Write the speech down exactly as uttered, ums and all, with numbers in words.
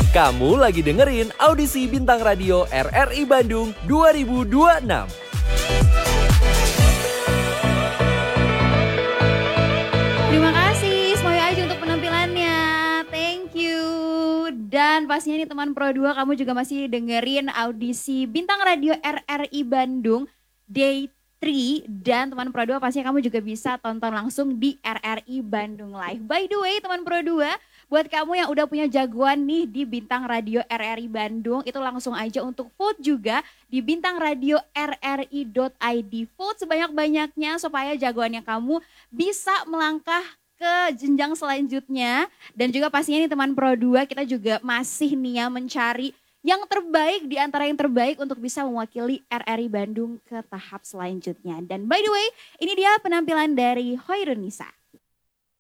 Kamu lagi dengerin Audisi Bintang Radio R R I Bandung dua ribu dua puluh enam. Terima kasih Semoyo Aji untuk penampilannya. Thank you. Dan pastinya nih teman Pro dua, kamu juga masih dengerin Audisi Bintang Radio R R I Bandung Day tiga. Dan teman Pro dua pastinya kamu juga bisa tonton langsung di R R I Bandung Live. By the way teman Pro dua, buat kamu yang udah punya jagoan nih di Bintang Radio R R I Bandung, itu langsung aja untuk vote juga di bintang radio r r i dot i d. Vote sebanyak-banyaknya supaya jagoannya kamu bisa melangkah ke jenjang selanjutnya. Dan juga pastinya nih teman Pro dua, kita juga masih nih ya mencari yang terbaik di antara yang terbaik untuk bisa mewakili R R I Bandung ke tahap selanjutnya. Dan by the way, ini dia penampilan dari Hoirun Nisa.